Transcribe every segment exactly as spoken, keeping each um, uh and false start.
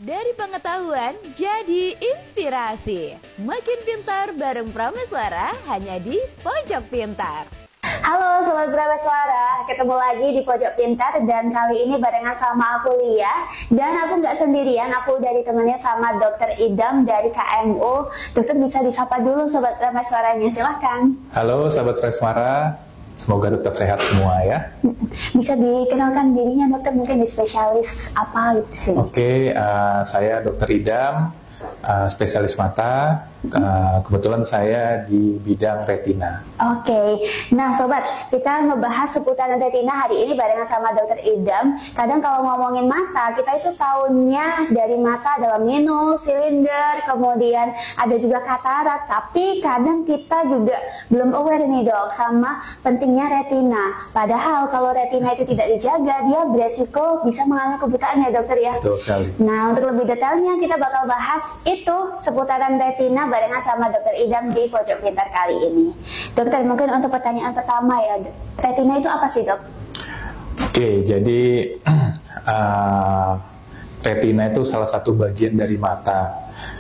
Dari pengetahuan jadi inspirasi. Makin pintar bareng Prameswara hanya di Pojok Pintar. Halo Sobat Prameswara, ketemu lagi di Pojok Pintar dan kali ini barengan sama aku Lia. Dan aku nggak sendirian, aku udah ditemani sama Dokter Idam dari K M U. Dokter bisa disapa dulu Sobat Prameswaranya, silahkan. Halo Sobat Prameswara, semoga tetap sehat semua ya. Bisa dikenalkan dirinya dokter, mungkin di spesialis apa gitu sih? Oke, uh, saya Dokter Idam, uh, spesialis mata. Uh, kebetulan saya di bidang retina. Oke, nah Sobat, kita ngebahas seputaran retina hari ini barengan sama Dokter Idam. Kadang kalau ngomongin mata, kita itu tahunya dari mata adalah minus, silinder, kemudian ada juga katarak. Tapi kadang kita juga belum aware nih dok sama pentingnya retina. Padahal kalau retina itu tidak dijaga, dia beresiko bisa mengalami kebutaan ya dokter ya. Betul sekali. Nah untuk lebih detailnya kita bakal bahas itu seputaran retina barengan sama Dokter Idam di Pojok Pintar kali ini. Dokter, mungkin untuk pertanyaan pertama ya, retina itu apa sih dok? Oke, jadi uh, retina itu salah satu bagian dari mata.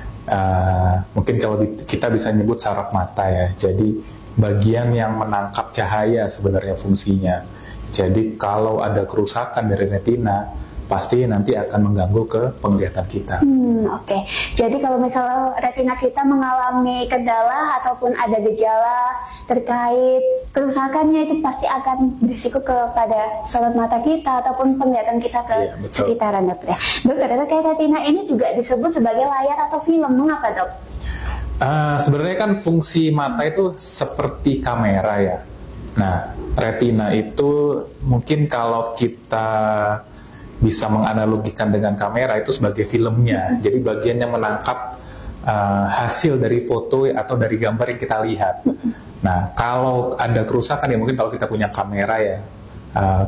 Uh, mungkin kalau di, kita bisa nyebut saraf mata ya. Jadi bagian yang menangkap cahaya sebenarnya fungsinya. Jadi kalau ada kerusakan dari retina, pasti nanti akan mengganggu ke penglihatan kita. Hmm, Oke, okay. Jadi kalau misalnya retina kita mengalami kendala ataupun ada gejala terkait kerusakannya, itu pasti akan berisiko kepada sorot mata kita ataupun penglihatan kita ke ya, sekitaran dokter. Dokter, terkait retina ini juga disebut sebagai layar atau film, mengapa dok? Uh, sebenarnya kan fungsi mata itu seperti kamera ya. Nah, retina itu mungkin kalau kita bisa menganalogikan dengan kamera itu sebagai filmnya. Jadi bagian yang menangkap uh, hasil dari foto atau dari gambar yang kita lihat. Nah, kalau ada kerusakan ya mungkin kalau kita punya kamera ya, uh,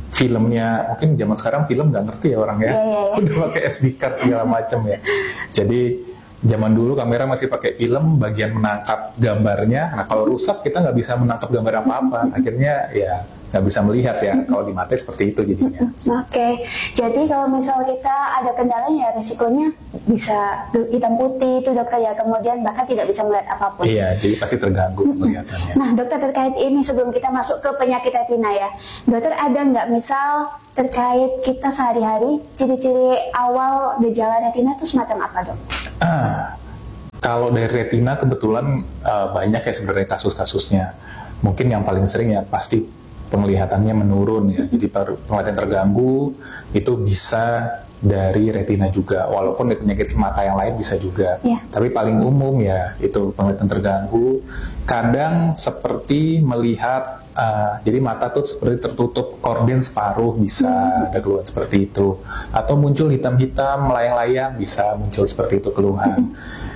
filmnya mungkin zaman sekarang film nggak ngerti ya orang ya, yeah, yeah, yeah. udah pakai S D card segala macam ya. Jadi zaman dulu kamera masih pakai film, bagian menangkap gambarnya. Nah kalau rusak kita nggak bisa menangkap gambar apa-apa. Akhirnya ya nggak bisa melihat ya, kalau di mata seperti itu jadinya. Oke, okay. Jadi kalau misal kita ada kendalanya, resikonya bisa hitam putih itu dokter ya, kemudian bahkan tidak bisa melihat apapun. Iya, jadi pasti terganggu penglihatannya. Nah dokter, terkait ini sebelum kita masuk ke penyakit retina ya, dokter ada nggak misal terkait kita sehari-hari, ciri-ciri awal gejala retina itu semacam apa dok? Ah, kalau dari retina kebetulan uh, banyak ya sebenarnya kasus-kasusnya. Mungkin yang paling sering ya pasti penglihatannya menurun ya, jadi penglihatan terganggu itu bisa dari retina juga, walaupun penyakit mata yang lain bisa juga, yeah. Tapi paling umum ya itu penglihatan terganggu. Kadang seperti melihat, uh, jadi mata tuh seperti tertutup korden separuh bisa hmm. ada keluhan seperti itu, atau muncul hitam-hitam melayang-layang bisa muncul seperti itu keluhan.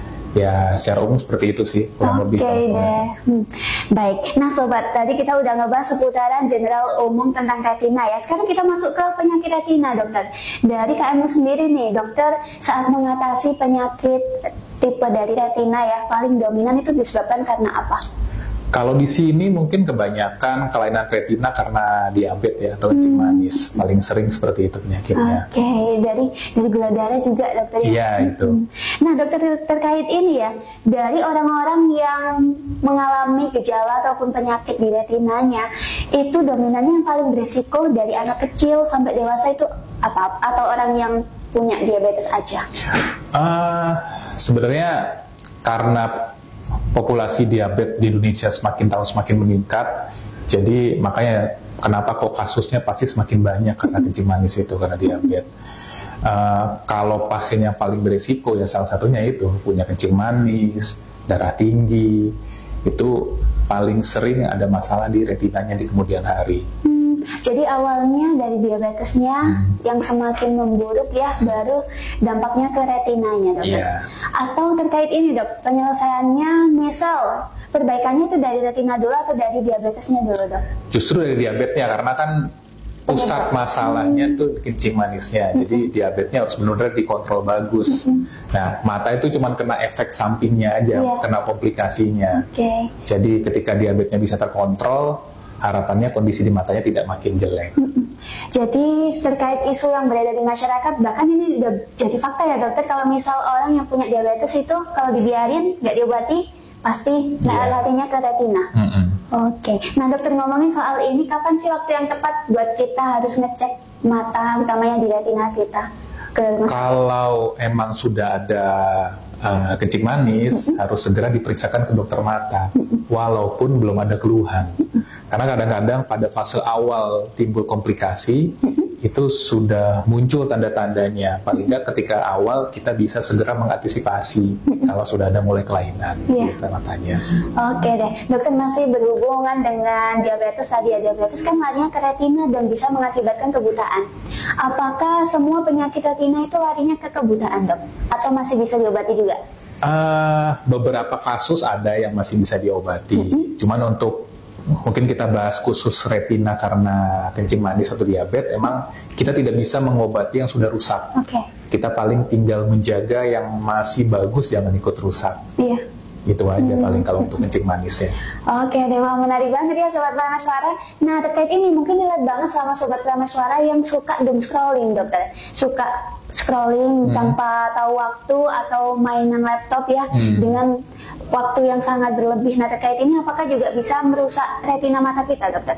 Ya, secara umum seperti itu sih, kurang lebih. Oke deh. Hmm. Baik, nah sobat, tadi kita udah ngebahas seputaran general umum tentang retina ya. Sekarang kita masuk ke penyakit retina, dokter. Dari K M U sendiri nih, dokter, saat mengatasi penyakit tipe dari retina ya, paling dominan itu disebabkan karena apa? Kalau di sini mungkin kebanyakan kelainan retina karena diabetes ya atau kencing manis, hmm. paling sering seperti itu penyakitnya. Oke, okay. dari dari gula darah juga dokter ya. Iya itu. Hmm. Nah dokter, terkait ini ya, dari orang-orang yang mengalami gejala ataupun penyakit di retinanya, itu dominannya yang paling berisiko dari anak kecil sampai dewasa itu apa? Atau orang yang punya diabetes aja? Uh, sebenarnya karena populasi diabetes di Indonesia semakin tahun semakin meningkat, jadi makanya kenapa kok kasusnya pasti semakin banyak karena kencing manis itu, karena diabetes. Uh, kalau pasien yang paling berisiko ya salah satunya itu punya kencing manis, darah tinggi, itu paling sering ada masalah di retinanya di kemudian hari. Jadi awalnya dari diabetesnya hmm. yang semakin memburuk ya, baru dampaknya ke retinanya dok. Yeah. Atau terkait ini dok, penyelesaiannya misal perbaikannya itu dari retina dulu atau dari diabetesnya dulu dok? Justru dari diabetesnya, karena kan pusat masalahnya hmm. tuh kencing manisnya, hmm. jadi diabetesnya harus benar-benar dikontrol bagus. Hmm. Nah mata itu cuma kena efek sampingnya aja, yeah. kena komplikasinya. Okay. Jadi ketika diabetesnya bisa terkontrol, harapannya kondisi di matanya tidak makin jelek. Jadi terkait isu yang beredar di masyarakat, bahkan ini udah jadi fakta ya dokter, kalau misal orang yang punya diabetes itu kalau dibiarin nggak diobati pasti yeah. larinya ke retina. Mm-hmm. Oke, okay. Nah dokter ngomongin soal ini, kapan sih waktu yang tepat buat kita harus ngecek mata, utamanya di retina kita? Kalau emang sudah ada uh, kencing manis, mm-hmm. harus segera diperiksakan ke dokter mata, mm-hmm. walaupun belum ada keluhan. Mm-hmm. Karena kadang-kadang pada fase awal timbul komplikasi, mm-hmm. itu sudah muncul tanda-tandanya. Paling nggak ketika awal kita bisa segera mengantisipasi mm-hmm. kalau sudah ada mulai kelainan yeah. di matanya. Oke deh, dokter masih berhubungan dengan diabetes tadi ya. Diabetes kan larinya ke retina dan bisa mengakibatkan kebutaan. Apakah semua penyakit retina itu larinya ke kebutaan, dok? Atau masih bisa diobati juga? Uh, beberapa kasus ada yang masih bisa diobati. Mm-hmm. Cuman untuk mungkin kita bahas khusus retina karena kencing manis atau diabetes, emang kita tidak bisa mengobati yang sudah rusak. Okay. Kita paling tinggal menjaga yang masih bagus, jangan ikut rusak. Iya. Itu aja hmm. paling kalau untuk kencing manis ya. Oke, deh, wah menarik banget ya Sobat Prameswara. Nah terkait ini mungkin dilihat banget sama Sobat Prameswara yang suka doom scrolling, dokter. Suka scrolling hmm. tanpa tahu waktu atau mainan laptop ya hmm. dengan waktu yang sangat berlebih. Nah terkait ini apakah juga bisa merusak retina mata kita, dokter?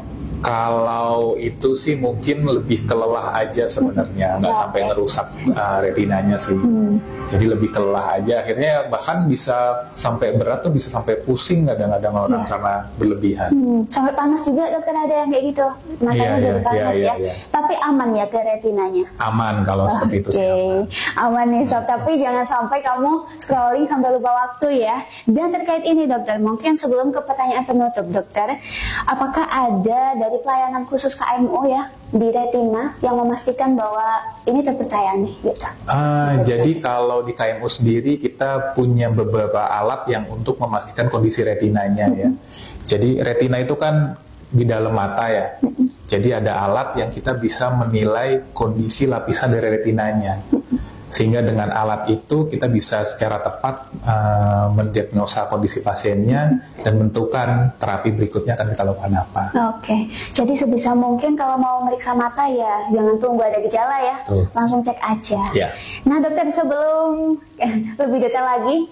Kalau itu sih mungkin lebih kelelah aja sebenarnya, nggak ya, sampai okay. ngerusak uh, retinanya sih. Hmm. Jadi lebih kelelah aja, akhirnya bahkan bisa sampai berat tuh, bisa sampai pusing kadang-kadang orang ya. Karena berlebihan. Hmm. Sampai panas juga dokter, ada yang kayak gitu, matanya ya, jadi ya, panas ya, ya. ya. Tapi aman ya ke retinanya? Aman kalau okay. seperti itu sih. Aman, aman nih sob, tapi jangan sampai kamu scrolling sampai lupa waktu ya. Dan terkait ini dokter, mungkin sebelum ke pertanyaan penutup dokter, apakah ada dari pelayanan khusus K M O ya di retina yang memastikan bahwa ini terpercaya nih gitu? Uh, jadi kalau di K M O sendiri kita punya beberapa alat yang untuk memastikan kondisi retinanya mm-hmm. ya. Jadi retina itu kan di dalam mata ya. Mm-hmm. Jadi ada alat yang kita bisa menilai kondisi lapisan dari retinanya. Mm-hmm. Sehingga dengan alat itu kita bisa secara tepat uh, mendiagnosa kondisi pasiennya dan menentukan terapi berikutnya akan kita lakukan apa. Oke, jadi sebisa mungkin kalau mau meriksa mata ya jangan tunggu ada gejala ya, Tuh. langsung cek aja. Ya. Nah dokter, sebelum lebih detail lagi,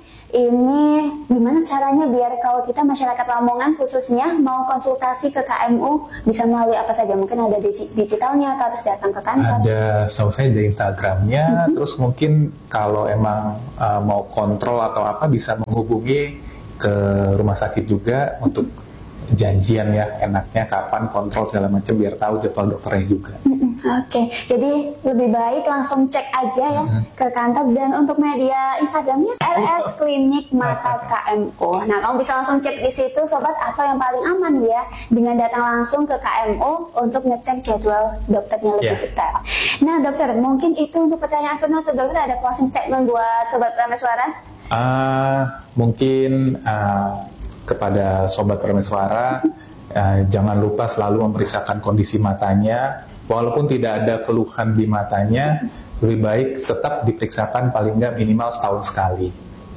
ini gimana caranya biar kalau kita masyarakat Lamongan khususnya mau konsultasi ke K M U bisa melalui apa saja? Mungkin ada digitalnya atau harus datang ke kantor? Ada, setahu saya ada Instagramnya, mm-hmm. terus mungkin kalau emang uh, mau kontrol atau apa bisa menghubungi ke rumah sakit juga untuk janjian ya, enaknya kapan kontrol segala macam biar tahu jadwal dokternya juga. Mm-hmm. Oke, okay. Jadi lebih baik langsung cek aja ya mm-hmm. ke kantor. Dan untuk media Instagramnya R S Klinik Mata K M O. Nah kamu bisa langsung cek di situ sobat, atau yang paling aman ya dengan datang langsung ke K M O untuk ngecek jadwal dokternya lebih yeah. detail. Nah dokter, mungkin itu untuk pertanyaan penutup. Dokter ada closing statement buat sobat Prameswara? Uh, mungkin uh, kepada sobat Prameswara uh, jangan lupa selalu memeriksakan kondisi matanya. Walaupun tidak ada keluhan di matanya, lebih baik tetap diperiksakan paling nggak minimal setahun sekali.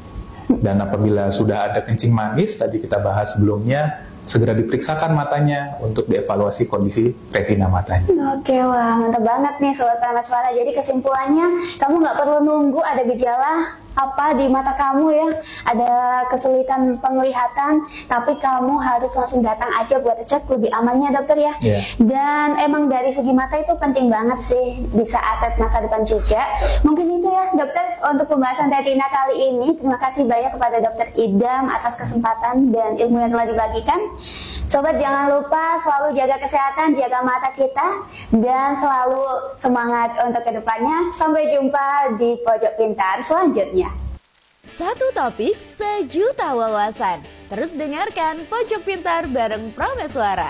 Dan apabila sudah ada kencing manis, tadi kita bahas sebelumnya, segera diperiksakan matanya untuk dievaluasi kondisi retina matanya. Oke, wah mantap banget nih Sobat Prameswara. Jadi kesimpulannya, kamu nggak perlu nunggu ada gejala apa di mata kamu ya, ada kesulitan penglihatan, tapi kamu harus langsung datang aja buat cek, lebih amannya dokter ya. Yeah. Dan emang dari segi mata itu penting banget sih, bisa aset masa depan juga. Mungkin itu ya dokter untuk pembahasan retina kali ini. Terima kasih banyak kepada dokter Idam atas kesempatan dan ilmu yang telah dibagikan. Sobat jangan lupa selalu jaga kesehatan, jaga mata kita, dan selalu semangat untuk kedepannya. Sampai jumpa di Pojok Pintar selanjutnya. Satu topik, sejuta wawasan. Terus dengarkan Pojok Pintar bareng Prameswara.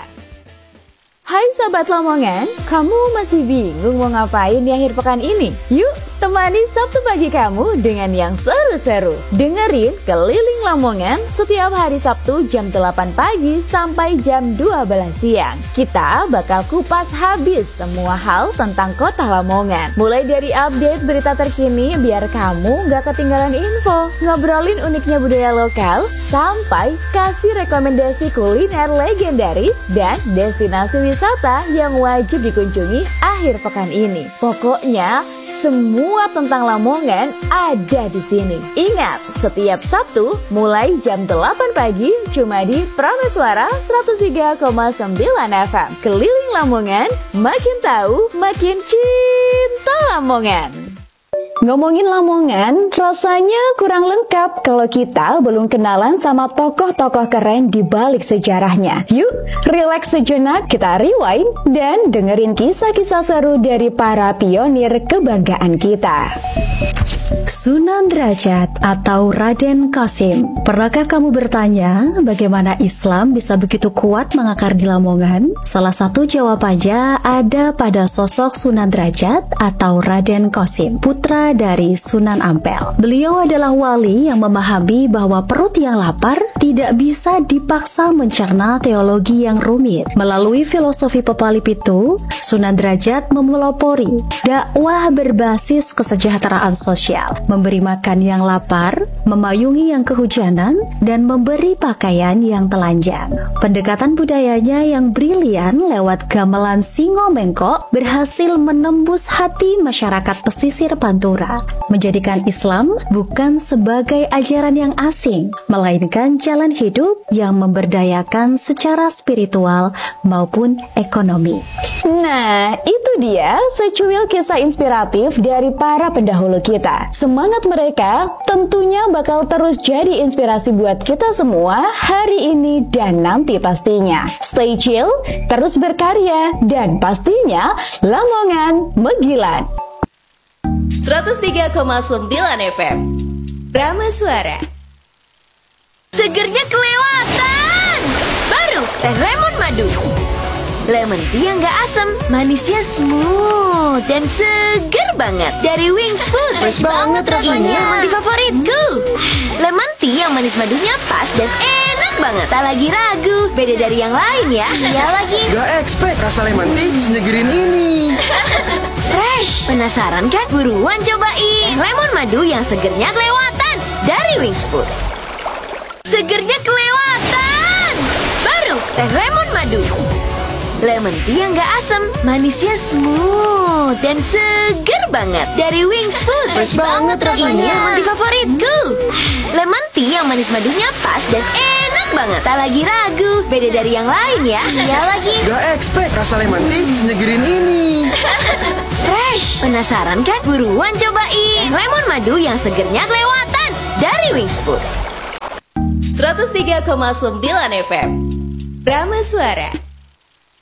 Hai Sobat Lamongan, kamu masih bingung mau ngapain di akhir pekan ini? Yuk, temani Sabtu pagi kamu dengan yang seru-seru. Dengerin Keliling Lamongan setiap hari Sabtu jam delapan pagi sampai jam dua belas siang. Kita bakal kupas habis semua hal tentang kota Lamongan. Mulai dari update berita terkini biar kamu gak ketinggalan info, ngobrolin uniknya budaya lokal, sampai kasih rekomendasi kuliner legendaris dan destinasi wisata yang wajib dikunjungi akhir pekan ini. Pokoknya semua tentang Lamongan ada di sini. Ingat, setiap Sabtu mulai jam delapan pagi cuma di Prameswara seratus tiga koma sembilan F M. Keliling Lamongan, makin tahu, makin cinta Lamongan. Ngomongin Lamongan, rasanya kurang lengkap kalau kita belum kenalan sama tokoh-tokoh keren di balik sejarahnya. Yuk, relax sejenak, kita rewind dan dengerin kisah-kisah seru dari para pionir kebanggaan kita. Sunan Derajat atau Raden Kasim. Pernahkah kamu bertanya bagaimana Islam bisa begitu kuat mengakar di Lamongan? Salah satu jawabannya ada pada sosok Sunan Derajat atau Raden Kasim, putra dari Sunan Ampel. Beliau adalah wali yang memahami bahwa perut yang lapar tidak bisa dipaksa mencerna teologi yang rumit. Melalui filosofi pepalip itu, Sunan Derajat memelopori dakwah berbasis kesejahteraan sosial, memberi makan yang lapar, memayungi yang kehujanan, dan memberi pakaian yang telanjang. Pendekatan budayanya yang brilian lewat gamelan Singo Mengkok berhasil menembus hati masyarakat pesisir Pantura, menjadikan Islam bukan sebagai ajaran yang asing, melainkan jalan hidup yang memberdayakan secara spiritual maupun ekonomi. Nah, itu dia secuil kisah inspiratif dari para pendahulu kita. Semangat mereka tentunya bakal terus jadi inspirasi buat kita semua hari ini dan nanti pastinya. Stay chill, terus berkarya, dan pastinya Lamongan Megilan. seratus tiga koma sembilan F M Prameswara. Segernya kelewatan. Baru teh lemon madu. Lemon tea yang gak asam, manisnya smooth dan seger banget dari Wings Food. Fresh banget rasanya. Ini lemon tea favoritku. Lemon tea yang manis madunya pas dan enak banget. Tak lagi ragu, beda dari yang lain ya. Iya lagi. Gak expect rasa lemon tea senyegerin ini. Fresh. Penasaran kan? Buruan cobain lemon madu yang segernya kelewatan dari Wings Food. Segernya kelewatan. Baru teh lemon madu. Lemon tea yang gak asam, manisnya smooth dan seger banget dari Wings Food. Fresh banget rasanya. Ini lemon tea favoritku. Lemon tea yang manis madunya pas dan enak banget. Tak lagi ragu, beda dari yang lain ya. Iya lagi. Gak expect rasa lemon tea senyegerin ini. Fresh. Penasaran kan? Buruan cobain lemon madu yang segernya kelewatan dari Wings Food. seratus tiga koma sembilan F M Prameswara.